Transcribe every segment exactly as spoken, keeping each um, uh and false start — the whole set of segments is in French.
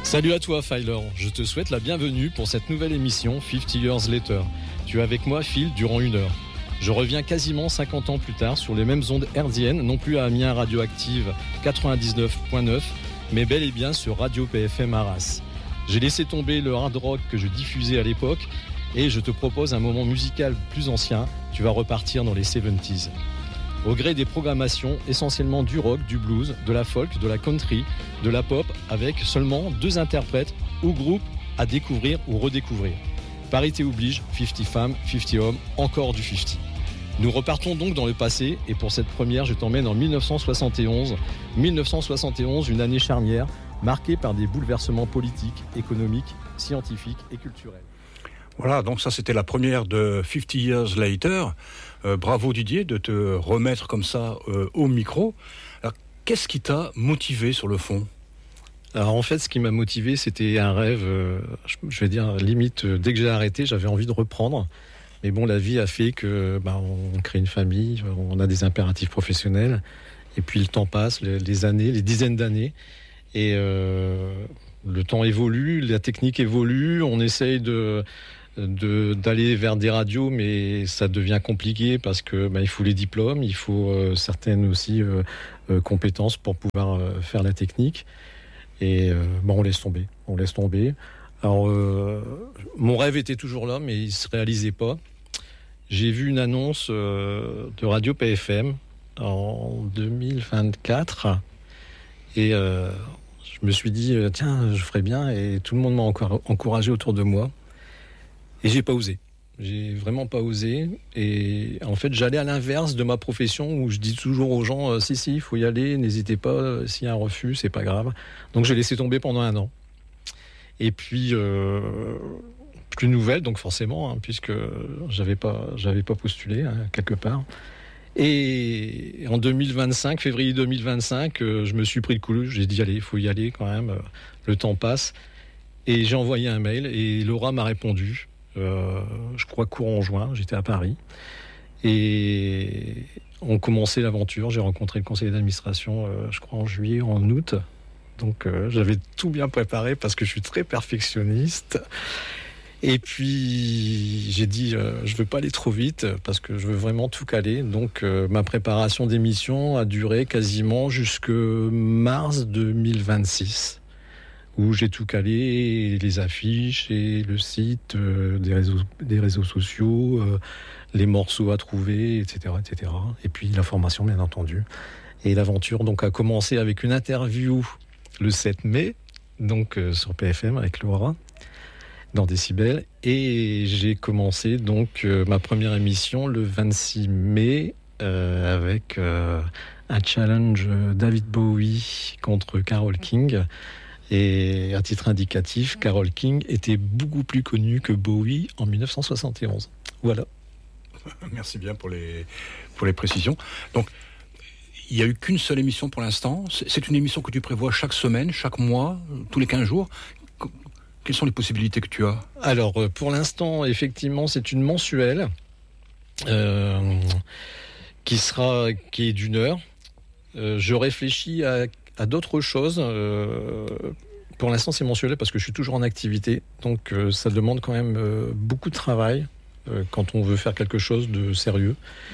Salut à toi Filer, je te souhaite la bienvenue pour cette nouvelle émission cinquante Years Later. Tu es avec moi Phil durant une heure. Je reviens quasiment cinquante ans plus tard sur les mêmes ondes hertziennes, non plus à Amiens Radioactive quatre-vingt-dix-neuf virgule neuf, mais bel et bien sur Radio P F M Arras. J'ai laissé tomber le hard rock que je diffusais à l'époque et je te propose un moment musical plus ancien, tu vas repartir dans les soixante-dix. Au gré des programmations, essentiellement du rock, du blues, de la folk, de la country, de la pop, avec seulement deux interprètes ou groupes à découvrir ou redécouvrir. Parité oblige, cinquante femmes, cinquante hommes, encore du cinquante. Nous repartons donc dans le passé et pour cette première, je t'emmène en dix-neuf cent soixante et onze. dix-neuf cent soixante et onze, une année charnière, marquée par des bouleversements politiques, économiques, scientifiques et culturels. Voilà, donc ça c'était la première de cinquante Years Later. Euh, bravo Didier de te remettre comme ça euh, au micro. Alors, qu'est-ce qui t'a motivé sur le fond ? Alors en fait, ce qui m'a motivé, c'était un rêve, euh, je vais dire limite, euh, dès que j'ai arrêté, j'avais envie de reprendre. Mais bon, la vie a fait que bah, on crée une famille, on a des impératifs professionnels, et puis le temps passe, les, les années, les dizaines d'années, et euh, le temps évolue, la technique évolue, on essaye de... De, d'aller vers des radios, mais ça devient compliqué parce que bah, il faut les diplômes, il faut euh, certaines aussi euh, euh, compétences pour pouvoir euh, faire la technique. Et euh, bah, on laisse tomber, on laisse tomber. Alors euh, mon rêve était toujours là, mais il se réalisait pas. J'ai vu une annonce euh, de Radio P F M en deux mille vingt-quatre et euh, je me suis dit tiens, je ferais bien, et tout le monde m'a encore encouragé autour de moi. Et j'ai pas osé. J'ai vraiment pas osé. Et en fait, j'allais à l'inverse de ma profession où je dis toujours aux gens euh, si, si, il faut y aller, n'hésitez pas. S'il y a un refus, c'est pas grave. Donc, j'ai laissé tomber pendant un an. Et puis, euh, plus de nouvelles, donc forcément, hein, puisque j'avais pas, j'avais pas postulé hein, quelque part. Et en deux mille vingt-cinq, février deux mille vingt-cinq, euh, je me suis pris le coup. J'ai dit allez, il faut y aller quand même. Le temps passe. Et j'ai envoyé un mail et Laura m'a répondu. Euh, je crois courant juin, j'étais à Paris et on commençait l'aventure. J'ai rencontré le conseiller d'administration euh, je crois en juillet, en août, donc euh, j'avais tout bien préparé parce que je suis très perfectionniste. Et puis j'ai dit euh, je veux pas aller trop vite parce que je veux vraiment tout caler, donc euh, ma préparation d'émission a duré quasiment jusque mars deux mille vingt-six, où j'ai tout calé, les affiches et le site, euh, des, réseaux, des réseaux sociaux, euh, les morceaux à trouver, et cetera, et cetera. Et puis la formation, bien entendu. Et l'aventure donc a commencé avec une interview le sept mai, donc euh, sur P F M avec Laura, dans Décibel. Et j'ai commencé donc euh, ma première émission le vingt-six mai euh, avec euh, un challenge David Bowie contre Carole King. Et à titre indicatif, Carole King était beaucoup plus connue que Bowie en dix-neuf cent soixante et onze. Voilà. Merci bien pour les, pour les précisions. Donc, il n'y a eu qu'une seule émission pour l'instant. C'est une émission que tu prévois chaque semaine, chaque mois, tous les quinze jours. Quelles sont les possibilités que tu as ? Alors, pour l'instant, effectivement, c'est une mensuelle euh, qui sera, qui est d'une heure. Euh, je réfléchis à à d'autres choses. Euh, pour l'instant, c'est mensuel parce que je suis toujours en activité. Donc, euh, ça demande quand même euh, beaucoup de travail euh, quand on veut faire quelque chose de sérieux.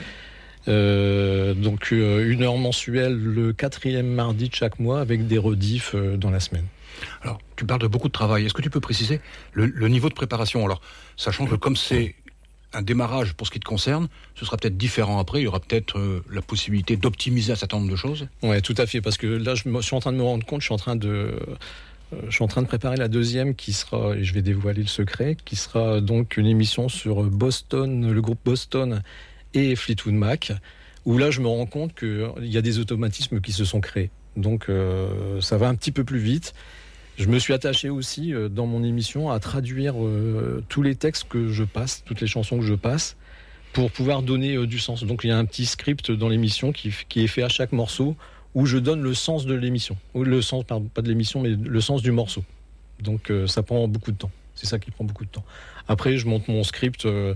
Euh, donc, euh, une heure mensuelle le quatrième mardi de chaque mois avec des rediffs euh, dans la semaine. Alors, tu parles de beaucoup de travail. Est-ce que tu peux préciser le, le niveau de préparation ? Alors, sachant que comme c'est un démarrage pour ce qui te concerne, ce sera peut-être différent après, il y aura peut-être euh, la possibilité d'optimiser un certain nombre de choses. Oui, tout à fait, parce que là, je, me, je suis en train de me rendre compte, je suis en train de, euh, je suis en train de préparer la deuxième qui sera, et je vais dévoiler le secret, qui sera donc une émission sur Boston, le groupe Boston et Fleetwood Mac, où là, je me rends compte qu'il y a des automatismes qui se sont créés. Donc, euh, ça va un petit peu plus vite. Je me suis attaché aussi euh, dans mon émission à traduire euh, tous les textes que je passe, toutes les chansons que je passe, pour pouvoir donner euh, du sens. Donc il y a un petit script dans l'émission qui, qui est fait à chaque morceau où je donne le sens de l'émission. Ou le sens, pardon, pas de l'émission, mais le sens du morceau. Donc euh, ça prend beaucoup de temps. C'est ça qui prend beaucoup de temps. Après, je monte mon script euh,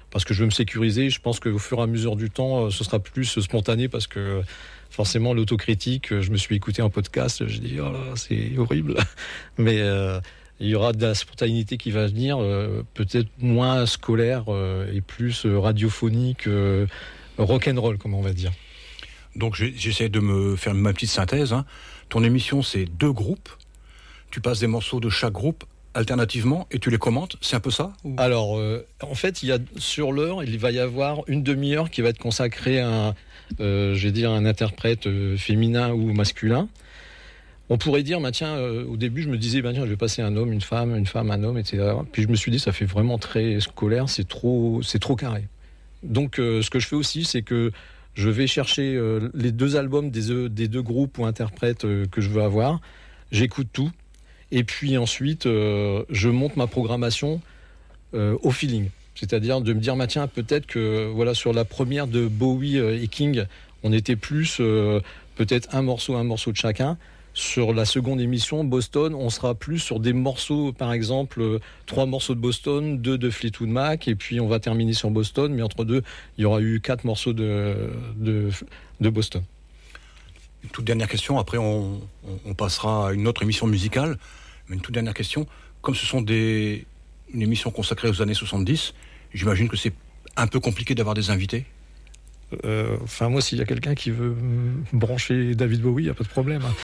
parce que je veux me sécuriser. Je pense qu'au fur et à mesure du temps, ce sera plus spontané parce que forcément l'autocritique, je me suis écouté un podcast, je dis oh là, c'est horrible, mais euh, il y aura de la spontanéité qui va venir, euh, peut-être moins scolaire euh, et plus euh, radiophonique, euh, rock'n'roll, comme on va dire. Donc j'essaie de me faire ma petite synthèse. Hein. Ton émission, c'est deux groupes. Tu passes des morceaux de chaque groupe alternativement et tu les commentes. C'est un peu ça ou... Alors, euh, en fait, il y a sur l'heure, il va y avoir une demi-heure qui va être consacrée à un, euh, je vais dire, un interprète euh, féminin ou masculin. On pourrait dire, bah, tiens, euh, au début, je me disais, bah, tiens, je vais passer un homme, une femme, une femme, un homme, et cetera. Puis je me suis dit, ça fait vraiment très scolaire, c'est trop, c'est trop carré. Donc, euh, ce que je fais aussi, c'est que je vais chercher euh, les deux albums des, euh, des deux groupes ou interprètes euh, que je veux avoir. J'écoute tout. Et puis ensuite, euh, je monte ma programmation euh, au feeling. C'est-à-dire de me dire, bah, tiens, peut-être que voilà, sur la première de Bowie euh, et King, on était plus euh, peut-être un morceau, un morceau de chacun. Sur la seconde émission, Boston, on sera plus sur des morceaux, par exemple, euh, trois morceaux de Boston, deux de Fleetwood Mac, et puis on va terminer sur Boston, mais entre deux, il y aura eu quatre morceaux de, de, de Boston. Une toute dernière question, après on, on, on passera à une autre émission musicale, mais une toute dernière question, comme ce sont des, une émission consacrée aux années soixante-dix, j'imagine que c'est un peu compliqué d'avoir des invités. euh, Enfin, moi, s'il y a quelqu'un qui veut brancher David Bowie, il n'y a pas de problème. Hein.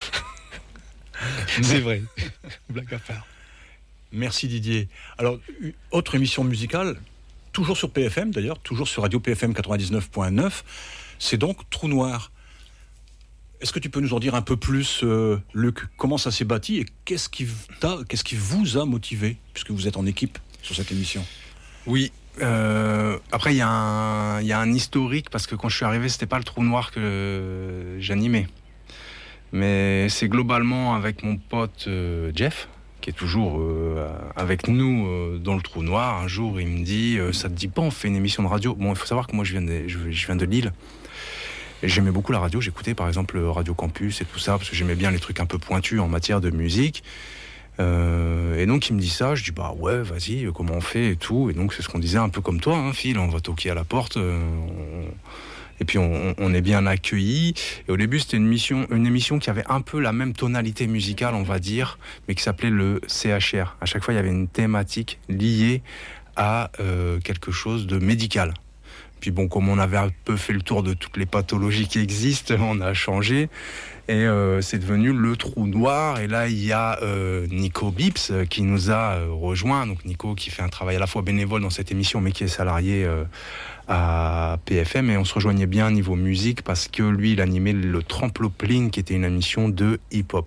C'est vrai, blague à part. Merci Didier. Alors, autre émission musicale, toujours sur P F M d'ailleurs, toujours sur Radio P F M quatre-vingt-dix-neuf point neuf, c'est donc Trou Noir. Est-ce que tu peux nous en dire un peu plus, euh, Luc, comment ça s'est bâti et qu'est-ce qui, t'a, qu'est-ce qui vous a motivé, puisque vous êtes en équipe sur cette émission ? Oui, euh, après il y, y a un historique, parce que quand je suis arrivé, c'était pas le Trou Noir que j'animais. Mais c'est globalement avec mon pote euh, Jeff, qui est toujours euh, avec nous euh, dans le Trou Noir. Un jour, il me dit euh, « Ça te dit pas, on fait une émission de radio ?» Bon, il faut savoir que moi, je viens de, je, je viens de Lille. Et j'aimais beaucoup la radio. J'écoutais par exemple Radio Campus et tout ça, parce que j'aimais bien les trucs un peu pointus en matière de musique. Euh, et donc, il me dit ça. Je dis « Bah ouais, vas-y, comment on fait ?» et tout. Et donc, c'est ce qu'on disait un peu comme toi, hein, Phil. On va toquer à la porte. Euh, on... Et puis on, on est bien accueillis. Et au début, c'était une, mission, une émission qui avait un peu la même tonalité musicale, on va dire, mais qui s'appelait le C H R. À chaque fois, il y avait une thématique liée à euh, quelque chose de médical. Puis bon, comme on avait un peu fait le tour de toutes les pathologies qui existent, on a changé. Et euh, c'est devenu le Trou Noir. Et là, il y a euh, Nico Bips euh, qui nous a euh, rejoint. Donc Nico qui fait un travail à la fois bénévole dans cette émission, mais qui est salarié euh, à P F M. Et on se rejoignait bien niveau musique parce que lui, il animait le Trampoline, qui était une émission de hip-hop.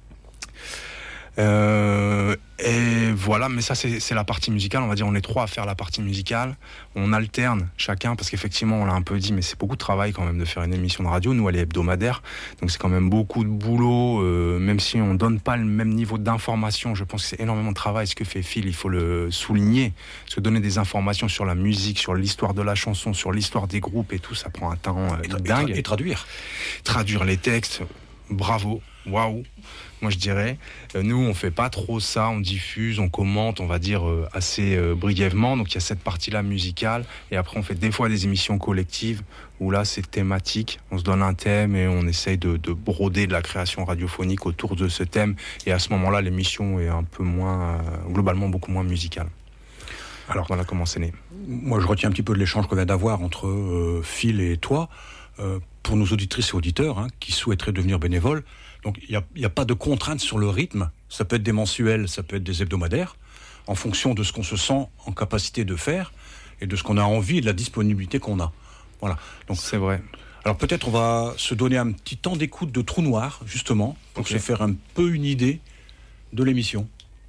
Euh, et voilà, mais ça c'est, c'est la partie musicale, on va dire on est trois à faire la partie musicale, on alterne chacun, parce qu'effectivement on l'a un peu dit, mais c'est beaucoup de travail quand même de faire une émission de radio, nous elle est hebdomadaire, donc c'est quand même beaucoup de boulot, euh, même si on donne pas le même niveau d'information, je pense que c'est énormément de travail, ce que fait Phil, il faut le souligner, parce que donner des informations sur la musique, sur l'histoire de la chanson, sur l'histoire des groupes et tout, ça prend un temps euh, et, tra- dingue. Et, tra- et traduire. Traduire les textes, bravo, waouh. Moi je dirais, euh, nous on fait pas trop ça, on diffuse, on commente, on va dire euh, assez euh, brièvement, donc il y a cette partie-là musicale, et après on fait des fois des émissions collectives, où là c'est thématique, on se donne un thème et on essaye de, de broder de la création radiophonique autour de ce thème, et à ce moment-là l'émission est un peu moins, euh, globalement beaucoup moins musicale. Alors voilà comment c'est né. Moi je retiens un petit peu de l'échange qu'on vient d'avoir entre euh, Phil et toi, euh, pour nos auditrices et auditeurs hein, qui souhaiteraient devenir bénévoles. Donc il n'y a, a pas de contrainte sur le rythme, ça peut être des mensuels, ça peut être des hebdomadaires, en fonction de ce qu'on se sent en capacité de faire et de ce qu'on a envie et de la disponibilité qu'on a. Voilà. Donc c'est vrai. Alors peut-être on va se donner un petit temps d'écoute de Trou Noir, justement, pour okay. se faire un peu une idée de l'émission.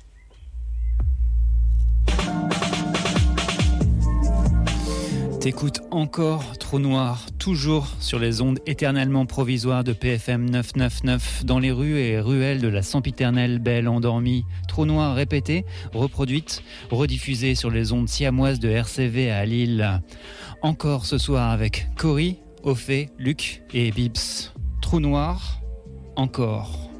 T'écoutes encore Trou Noir, toujours sur les ondes éternellement provisoires de P F M neuf cent quatre-vingt-dix-neuf, dans les rues et ruelles de la sempiternelle belle endormie. Trou Noir répété, reproduite, rediffusée sur les ondes siamoises de R C V à Lille. Encore ce soir avec Cory, Ophé, Luc et Bips. Trou Noir, encore.